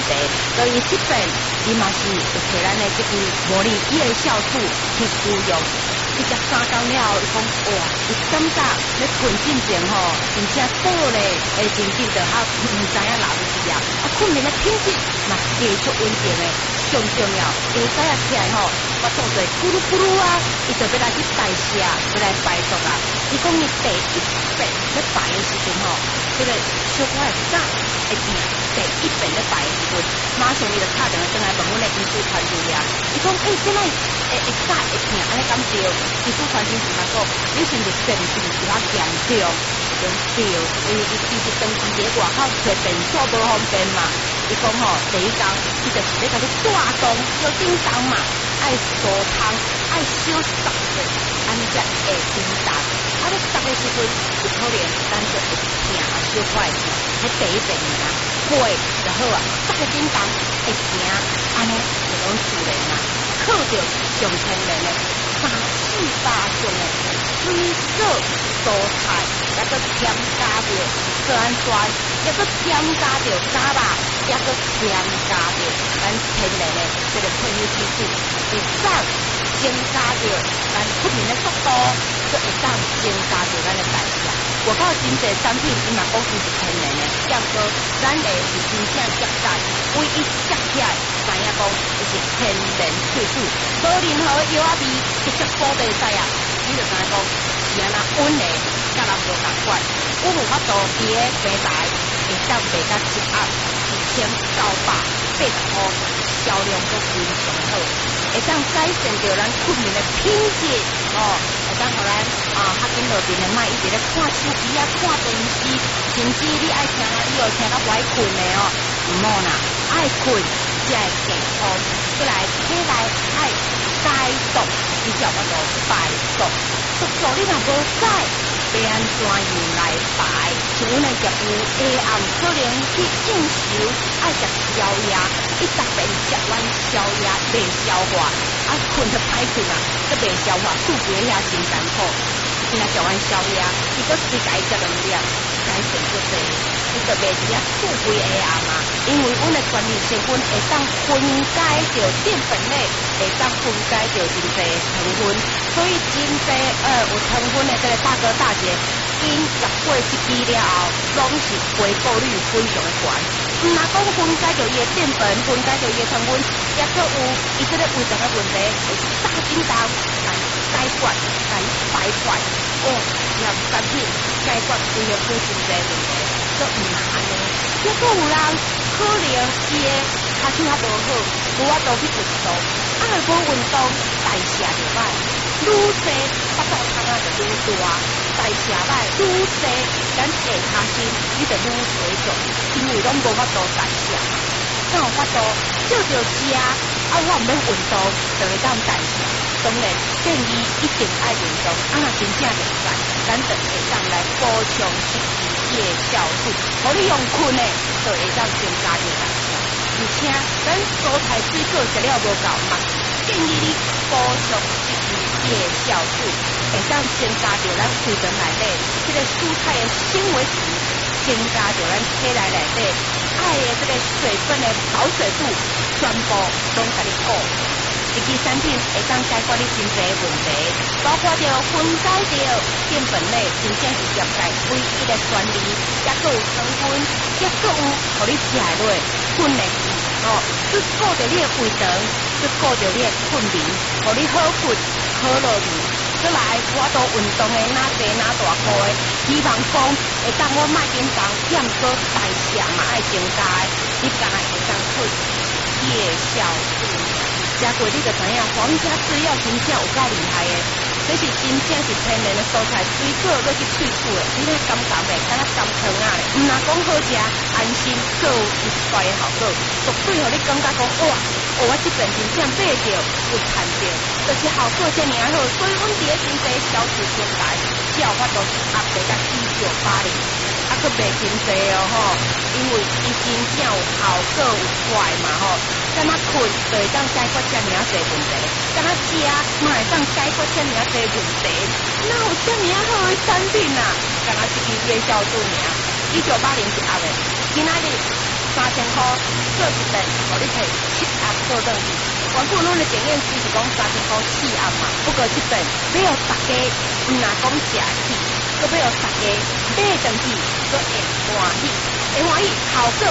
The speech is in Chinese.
题，所以这边伊嘛是有摕咱的这个模拟夜校素去使用。伊食3工了后，伊讲哇，伊感觉咧困进前吼，真正倒咧，真正就较唔知影哪位是啊。困眠的品质嘛继续稳定的，上重要。会知影起来吼，我做做咕噜咕噜啊，伊就要来去代谢，要来排毒啊。伊讲伊第一遍咧排的时阵吼，这个小可会早会痛，第一遍咧排的时阵，马上伊就打电话转来问阮的医师团队啊。伊讲即摆会早会痛，安尼敢对？医师团队是甲讲，你是毋是便秘比较严重？对，因为伊其实长期伫外口找便所无方便嘛。伊讲吼，第一工伊就是咧甲你带动，要叮当嘛，爱疏通，爱小湿的，安尼才会叮当。啊，你湿的时阵，有可能咱就会痛啊，小可会痛。迄第一遍尔，会就好啊，湿的叮当会行，安尼就拢自然啦。靠着上天然的3、4、8种的水果蔬菜，还佫添加着酸酸，还佫添加着沙拉，还佫添加着咱天然的这个褪黑激素，会当增加着咱出面的速度，佫会当增加着咱的代谢。外口真侪产品，伊嘛讲伊是天然的，要说咱的是真正接待，唯一接起来，知影讲伊是天然萃取，无任何药味，直接补地使啊！你就知影讲，是安那稳的，甲人无共款。我有法度伫个平台会当卖甲1980、800块，销量都非常好，会当改善着咱困眠的品质哦。会当互咱较紧落面的卖一直咧看手机啊、看电视，甚至你爱听啊，你又听到歹困的哦，唔好啦，爱困才会健康，再来体内爱解毒，你才有法度排毒。毒素你若无解，要安怎样来排？像阮的业务下暗可能去应酬，爱食宵夜，一逐遍食完宵夜袂消化，困就歹困啊，都袂消化，肚皮遐真艰苦。伊若食完宵夜，伊搁随家食2粒，改善足济，伊就袂伫遐肚皮下暗啊。因为阮的专利成分会当分解着淀粉类，会当分解着真济成分，所以真济有成分的这个大哥大姐，因食过一支了后，拢是回购率非常的悬。若讲分解着伊的淀粉，分解着伊的成分，也佫有伊这个胃肠的问题，会大叮当来解决，来排出。哦，然后产品解决规个非真济问题，都唔难的。也佫有人可能伊的骹手较无好，无法度去运动，无运动代谢就歹，愈济腹肚汤啊就愈大，代谢歹愈济，咱下骹筋你就愈水肿，因为拢无法度代谢，哪有法度照着食，我毋免运动就会当代谢。当然建议一定爱运动，若真正袂使，咱就会当来补充这支夜酵素，互你用困的，就会当增加你代谢。而且咱蔬菜水果食了无够嘛，建议你补充这支夜酵素，会当增加着咱胃肠内底这个蔬菜的纤维质，增加着咱体内内底爱的这个水分的保水度，全部拢甲你顾。这支产品会当解决你真济问题，包括着分解着淀粉类，真正是业界唯一的专利，也佫有成分，也佫有互你食落困的哦，去顾着你的胃肠，去顾着你的困眠，互你好困好落眠。再来，我都运动的哪济哪大块的，希望讲会当我卖紧张，减少代谢嘛爱增加的，你敢会当出夜宵素。食过你就知影，皇家制药真正有够厉害的，这是真正是天然的蔬菜水果落去萃取的，你那甘甘的，敢若甘汤啊咧，唔若讲好食，安心，佫有一衰的效果，绝对互你感觉讲哇，我这边真正买着有赚着，就是效果遮尔好，所以阮伫咧真济销售平台，只有法度压低甲1980。佫卖真济哦吼，因为伊真正有效果有快嘛吼，敢若困就会当解决遮尔济问题，敢若食嘛会当解决遮尔济问题，哪有遮尔好的产品啊？敢若一支夜宵素尔，1980是压的，今仔日3000块块做一顿，互你摕7盒做顿去。原本阮的电影只是讲30块4盒嘛，不过这顿要有大家唔若讲食起，佮要有大家买顿去，佮会欢喜，会欢喜效果